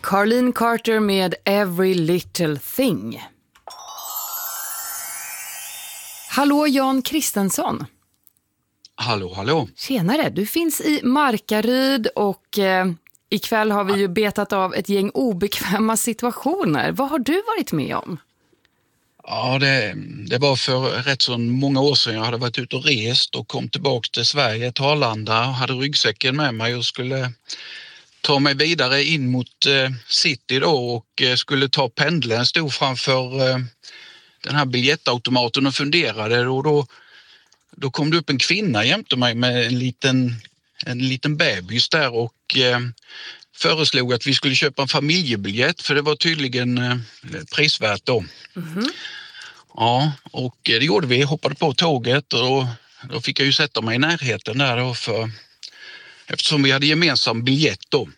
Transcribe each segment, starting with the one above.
Carlene Carter med Every Little Thing. Hallå Jan Kristensson. Hallå, hallå. Tjenare, du finns i Markaryd och ikväll har vi ju betat av ett gäng obekväma situationer. Vad har du varit med om? Ja, det var för rätt så många år sedan. Jag hade varit ute och rest och kom tillbaka till Sverige till Arlanda och hade ryggsäcken med mig och skulle ta mig vidare in mot city då och skulle ta pendeln. Stod framför den här biljettautomaten och funderade och då kom det upp en kvinna jämte mig med en liten bebis där och föreslog att vi skulle köpa en familjebiljett för det var tydligen prisvärt då. Mm-hmm. Ja, och det gjorde vi. Hoppade på tåget och då fick jag ju sätta mig i närheten där då eftersom vi hade gemensam biljett då.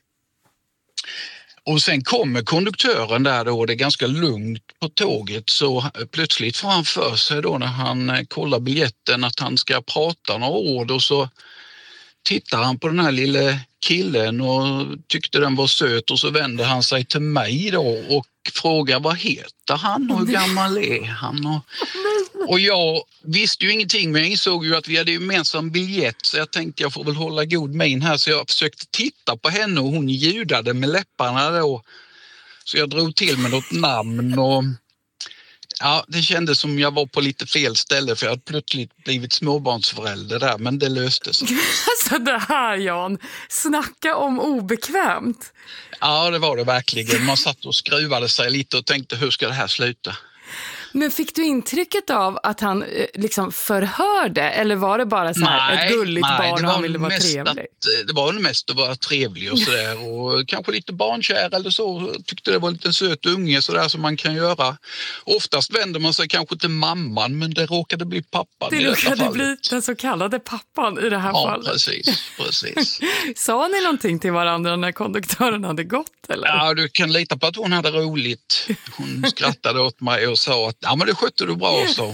Och sen kommer konduktören där då och det är ganska lugnt på tåget så plötsligt får han för sig då när han kollar biljetten att han ska prata några ord och så tittar han på den här lilla killen och tyckte den var söt och så vänder han sig till mig då och frågar vad heter han och hur gammal är han och jag visste ju ingenting men jag insåg ju att vi hade gemensam biljett så jag tänkte jag får väl hålla god min här så jag försökte titta på henne och hon ljudade med läpparna då så jag drog till med något namn och ja, det kändes som jag var på lite fel ställe för jag hade plötsligt blivit småbarnsförälder där, men det löste sig. Alltså det här, Jan, snacka om obekvämt. Ja, det var det verkligen. Man satt och skruvade sig lite och tänkte, hur ska det här sluta? Men fick du intrycket av att han liksom förhörde eller var det bara så här ett gulligt barn och han ville vara trevlig? Det var mest att vara trevlig och sådär och kanske lite barnkär eller så. Tyckte det var lite en söt unge sådär som man kan göra. Oftast vänder man sig kanske till mamman men det råkade bli pappan. Det råkade bli den så kallade pappan i det här fallet. Ja, precis. Sa ni någonting till varandra när konduktören hade gått eller? Ja, du kan lita på att hon hade roligt. Hon skrattade åt mig och sa att ja, men det skötte du bra, så.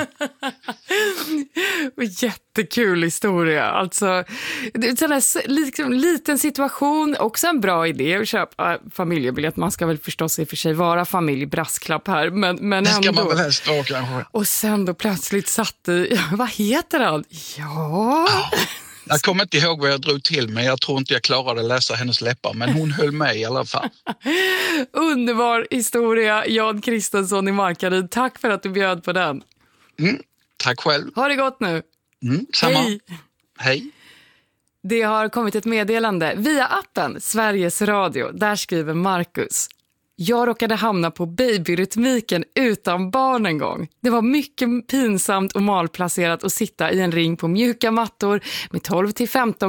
Jättekul historia. Alltså, liksom, liten situation, också en bra idé att köpa familjebiljett. Man ska väl förstås i och för sig vara familjebrasklapp här. Men det ska ändå. Man väl helst vara kanske. Och sen då plötsligt satt i, vad heter han? Ja. Jag kommer inte ihåg vad jag drog till mig. Jag tror inte jag klarade att läsa hennes läppar. Men hon höll med i alla fall. Underbar historia. Jan Kristensson i Markaryd. Tack för att du bjöd på den. Tack själv. Ha det gott nu. Samma. Hej. Det har kommit ett meddelande via appen Sveriges Radio. Där skriver Marcus. Jag råkade hamna på babyrytmiken utan barn en gång. Det var mycket pinsamt och malplacerat att sitta i en ring på mjuka mattor med 12-15